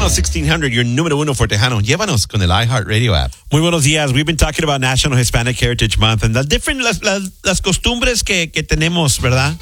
1600, your número uno for Tejano. Llévanos con el iHeartRadio app. Muy buenos días. We've been talking about National Hispanic Heritage Month and the different las costumbres que tenemos, ¿verdad?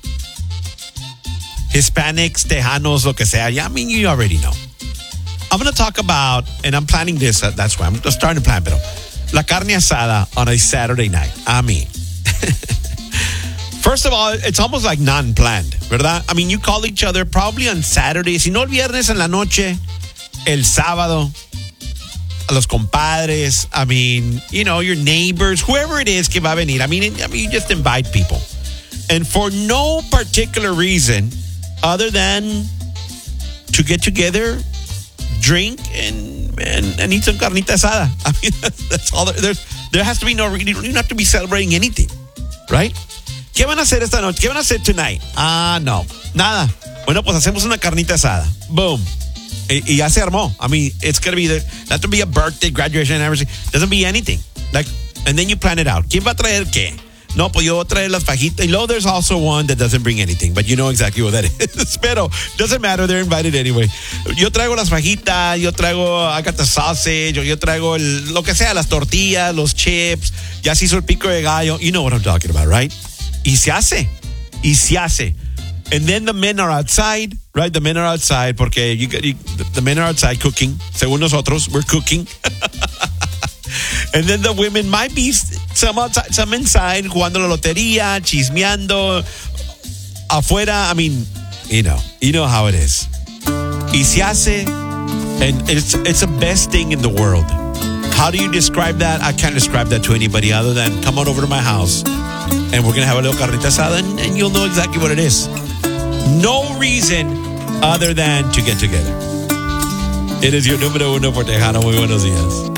Hispanics, Tejanos, lo que sea. Yeah, I mean, you already know. I'm going to talk about, and I'm planning this, that's why I'm starting to plan, pero la carne asada on a Saturday night. I mean, first of all, it's almost like non-planned, ¿verdad? I mean, you call each other probably on Saturday, si no el viernes en la noche, el sábado, a los compadres, I mean, you know, your neighbors, whoever it is que va a venir. I mean, you just invite people. And for no particular reason other than to get together, drink, and eat some carnita asada. I mean, that's all. There has to be no, you don't have to be celebrating anything, right? ¿Qué van a hacer esta noche? ¿Qué van a hacer tonight? No, nada. Bueno, pues hacemos una carnita asada. Boom. Y ya se armó. I mean, it's going to be that to be a birthday, graduation, anniversary. Doesn't be anything. Like, and then you plan it out. ¿Quién va a traer qué? No, pues yo voy a traer las fajitas. You know, there's also one that doesn't bring anything, but you know exactly what that is. Pero doesn't matter, they're invited anyway. Yo traigo las fajitas, I got the sausage, yo traigo lo que sea, las tortillas, los chips, ya se hizo el pico de gallo. You know what I'm talking about, right? Y se hace. And then the men are outside, right? The men are outside porque the men are outside cooking. Según nosotros, we're cooking. And then the women might be some outside, some inside, jugando la lotería, chismeando, afuera. I mean, you know how it is. Y se hace, and it's the best thing in the world. How do you describe that? I can't describe that to anybody other than come on over to my house, and we're going to have a little carnita asada, and you'll know exactly what it is. No reason other than to get together. It is your número uno for Tejano. Muy buenos días.